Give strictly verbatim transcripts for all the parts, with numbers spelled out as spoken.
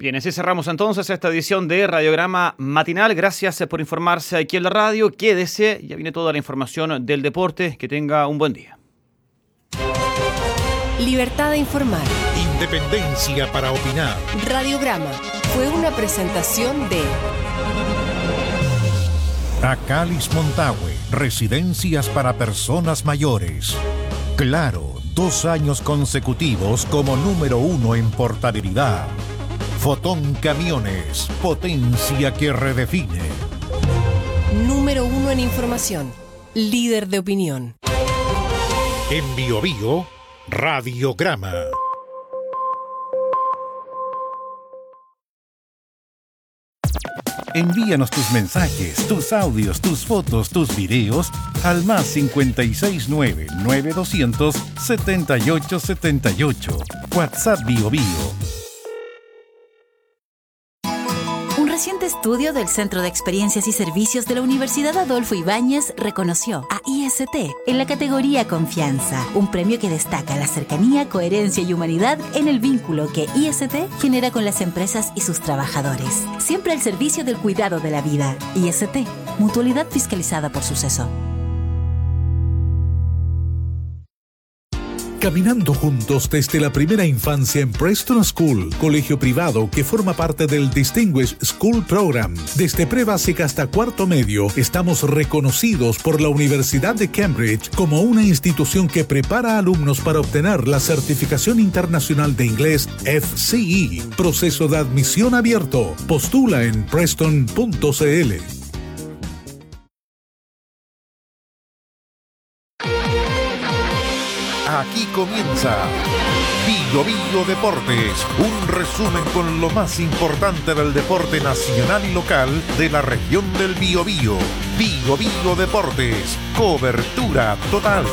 Bien, así cerramos entonces esta edición de Radiograma Matinal. Gracias por informarse aquí en la radio. Quédese, ya viene toda la información del deporte. Que tenga un buen día. Libertad de informar. Independencia para opinar. Radiograma fue una presentación de Acalis Montague, residencias para personas mayores. Claro, dos años consecutivos como número uno en portabilidad. Fotón Camiones, potencia que redefine. Número uno en información, líder de opinión. En Bio Bio, Radiograma. Envíanos tus mensajes, tus audios, tus fotos, tus videos al más cincuenta y seis nueve, nueve doscientos, setenta y ocho setenta y ocho. WhatsApp Bio Bio. Un reciente estudio del Centro de Experiencias y Servicios de la Universidad Adolfo Ibáñez reconoció a I S T en la categoría Confianza, un premio que destaca la cercanía, coherencia y humanidad en el vínculo que I S T genera con las empresas y sus trabajadores. Siempre al servicio del cuidado de la vida. I S T, mutualidad fiscalizada por Suceso. Caminando juntos desde la primera infancia en Preston School, colegio privado que forma parte del Distinguished School Program. Desde prebásica hasta cuarto medio, estamos reconocidos por la Universidad de Cambridge como una institución que prepara alumnos para obtener la certificación internacional de inglés F C E. Proceso de admisión abierto. Postula en preston punto c l. Aquí comienza Bio Bio Deportes, un resumen con lo más importante del deporte nacional y local de la región del Biobío. Bio Bio Deportes, cobertura total.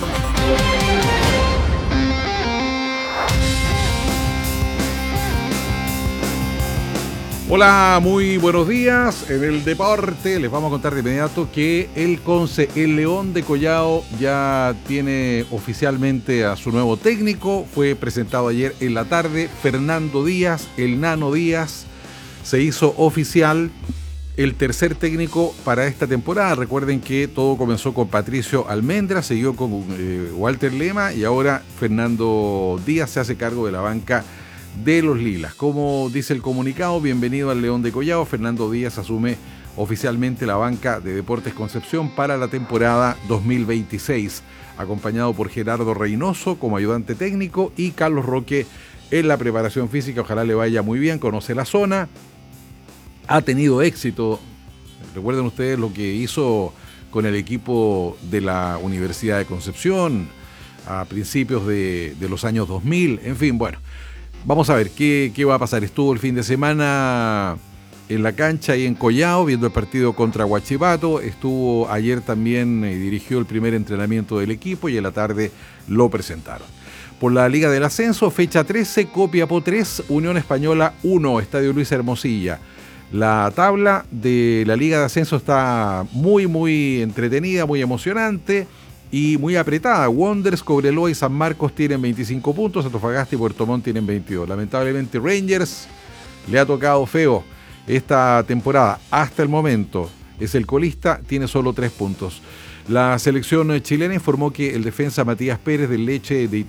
Hola, muy buenos días. En el deporte les vamos a contar de inmediato que el Conce, el León de Collao, ya tiene oficialmente a su nuevo técnico. Fue presentado ayer en la tarde. Fernando Díaz, el Nano Díaz, se hizo oficial el tercer técnico para esta temporada. Recuerden que todo comenzó con Patricio Almendra, siguió con eh, Walter Lema y ahora Fernando Díaz se hace cargo de la banca de los Lilas. Como dice el comunicado, bienvenido al León de Collao. Fernando Díaz asume oficialmente la banca de Deportes Concepción para la temporada dos mil veintiséis, acompañado por Gerardo Reynoso como ayudante técnico y Carlos Roque en la preparación física. Ojalá le vaya muy bien, conoce la zona, ha tenido éxito. Recuerden ustedes lo que hizo con el equipo de la Universidad de Concepción a principios de, de los años dos mil. En fin, bueno, vamos a ver qué, qué va a pasar. Estuvo el fin de semana en la cancha y en Collao viendo el partido contra Huachipato. Estuvo ayer también y eh, dirigió el primer entrenamiento del equipo y en la tarde lo presentaron. Por la Liga del Ascenso, fecha trece, Copiapó tres, Unión Española uno, Estadio Luis Hermosilla. La tabla de la Liga de Ascenso está muy, muy entretenida, muy emocionante y muy apretada. Wanderers, Cobreloa y San Marcos tienen veinticinco puntos, Antofagasta y Puerto Montt tienen veintidós. Lamentablemente Rangers le ha tocado feo esta temporada. Hasta el momento es el colista, tiene solo tres puntos. La selección chilena informó que el defensa Matías Pérez del Leche de